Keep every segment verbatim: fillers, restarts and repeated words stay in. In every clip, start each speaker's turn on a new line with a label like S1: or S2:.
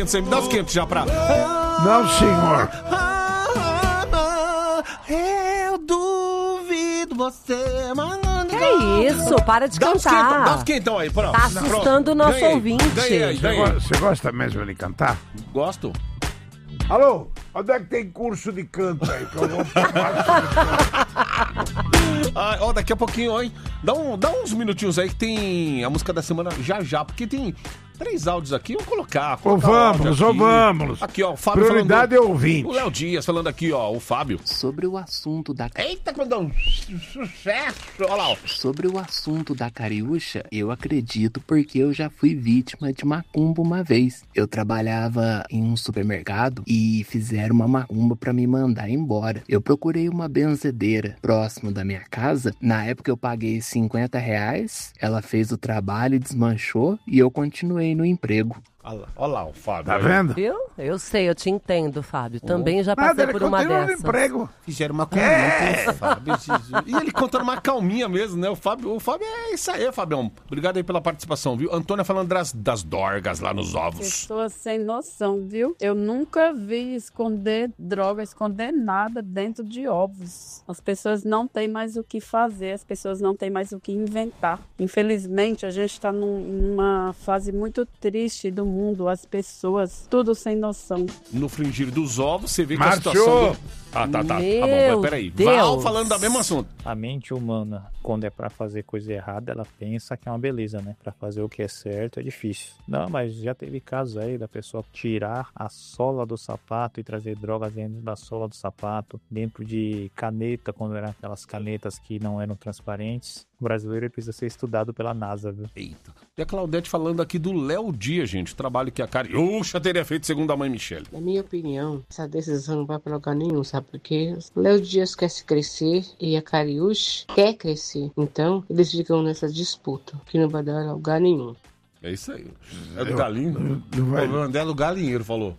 S1: Você me dá os quentes já pra...
S2: Não, senhor.
S1: Eu duvido você, mano.
S3: Que isso? Para de
S1: dá
S3: cantar.
S1: Uns dá uns quentão aí, pronto.
S3: Tá assustando o nosso
S1: ganhei,
S3: ouvinte.
S1: Ganhei, ganhei.
S2: Você gosta mesmo de cantar?
S1: Gosto.
S2: Alô? Onde é que tem curso de canto aí? Que eu vou
S1: ah, ó, daqui a pouquinho, hein? Dá, um, dá uns minutinhos aí que tem a música da semana já já, porque tem três áudios aqui, vamos colocar.
S2: Ô, vamos, ô, vamos.
S1: Aqui, ó, o Fábio
S2: Prioridade
S1: falando,
S2: é ouvinte.
S1: O Léo Dias falando aqui, ó, o Fábio.
S4: Sobre o assunto da...
S1: Eita, quando dá um sucesso. Olha lá, ó.
S4: Sobre o assunto da Cariúcha, eu acredito porque eu já fui vítima de macumba uma vez. Eu trabalhava em um supermercado e fizeram uma macumba pra me mandar embora. Eu procurei uma benzedeira próximo da minha casa. Na época eu paguei cinquenta reais, ela fez o trabalho e desmanchou e eu continuei no emprego.
S1: Olha lá, olha lá o Fábio.
S2: Tá vendo?
S3: Viu? Eu sei, eu te entendo, Fábio. Também já passei
S2: Nada,
S3: por uma
S2: continua no
S3: dessas.
S2: emprego.
S1: Fizeram uma calminha, é. Fábio. E ele contando uma calminha mesmo, né? O Fábio, o Fábio é isso aí, Fabião. Obrigado aí pela participação, viu? Antônia falando das, das dorgas lá nos ovos.
S5: Pessoas sem noção, viu? Eu nunca vi esconder droga, esconder nada dentro de ovos. As pessoas não têm mais o que fazer, as pessoas não têm mais o que inventar. Infelizmente, a gente está num, numa fase muito triste do mundo. As pessoas, tudo sem noção.
S1: No fringir dos ovos, você vê que
S2: Márcio!
S1: a situação... Do... Ah, tá, tá.
S3: Meu
S1: tá bom, mas peraí.
S3: Deus.
S1: Val falando da mesma assunto.
S6: A mente humana, quando é pra fazer coisa errada, ela pensa que é uma beleza, né? Pra fazer o que é certo é difícil. Não, mas já teve casos aí da pessoa tirar a sola do sapato e trazer drogas dentro da sola do sapato, dentro de caneta, quando eram aquelas canetas que não eram transparentes. O brasileiro precisa ser estudado pela NASA, viu?
S1: Eita. E a Claudete falando aqui do Léo Dias, gente. O trabalho que a Cariúcha teria feito segundo a mãe Michele.
S7: Na minha opinião, essa decisão não vai pra lugar nenhum, sabe? Porque o Léo Dias quer se crescer e a Cariúcha quer crescer. Então, eles ficam nessa disputa, que não vai dar lugar nenhum.
S1: É isso aí. É do galinho?
S2: Não vai.
S1: O André do galinheiro falou.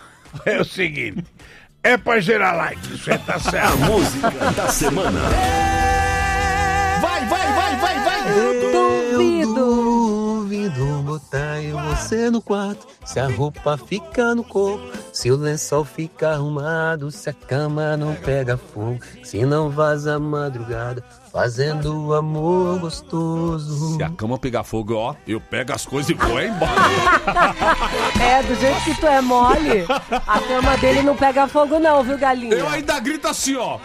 S2: É o seguinte, é pra gerar like, você tá certo.
S8: A música da semana.
S1: Vai, vai, vai, vai, vai!
S3: Duvido.
S9: Duvido botar eu você no quarto, se a roupa fica no corpo, se o lençol fica arrumado, se a cama não pega fogo, se não vaza a madrugada, fazendo amor gostoso.
S1: Se a cama pegar fogo, ó, eu pego as coisas e vou embora.
S3: É, do jeito que tu é mole, a cama dele não pega fogo não, viu, galinha?
S1: Eu ainda grito assim, ó.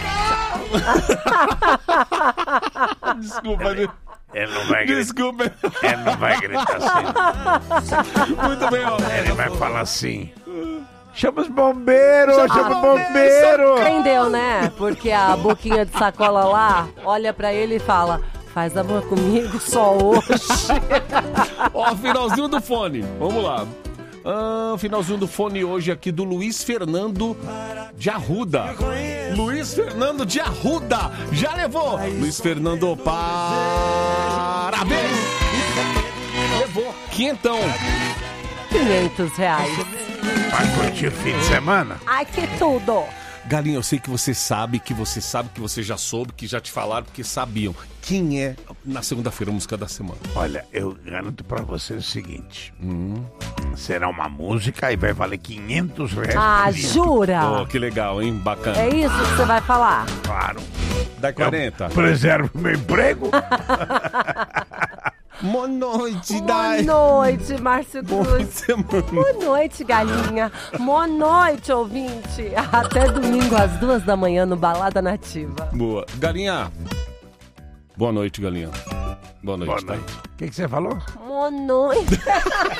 S1: Desculpa, né?
S2: Ele não vai gritar.
S1: Desculpa.
S2: Ele não vai gritar assim.
S1: Muito bem, ó.
S2: Ele vai falar assim. Chama os bombeiros, chama os bombeiros.
S3: Entendeu, né? Porque a boquinha de sacola lá olha pra ele e fala: faz amor comigo só hoje.
S1: Ó, finalzinho do fone. Vamos lá. Ah, finalzinho do fone hoje aqui do Luiz Fernando de Arruda. Luiz Fernando de Arruda. Já levou. Luiz Fernando, parabéns. Levou quinhentão.
S3: quinhentos reais.
S2: Vai curtir o fim de semana?
S3: Ai, que tudo.
S1: Galinha, eu sei que você sabe, que você sabe, que você já soube, que já te falaram, porque sabiam. Quem é, na segunda-feira, a música da semana?
S2: Olha, eu garanto pra você o seguinte. Hum, será uma música e vai valer quinhentos reais.
S3: Ah, jura?
S1: Oh, que legal, hein? Bacana.
S3: É isso que você vai falar?
S2: Claro.
S1: Dá quarenta.
S2: Preservo meu emprego.
S1: Boa noite,
S3: Boa
S1: Dai.
S3: noite, Márcio
S1: Boa
S3: Cruz.
S1: semana.
S3: Boa noite, galinha. Boa noite, ouvinte. Até domingo às duas da manhã no Balada Nativa.
S1: Boa. Galinha. Boa noite, Galinha. Boa noite.
S2: Boa
S1: tá?
S2: noite. O que, que você falou?
S3: Boa noite.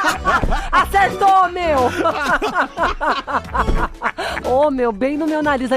S3: Acertou, meu. Ô, oh, meu, bem no meu nariz.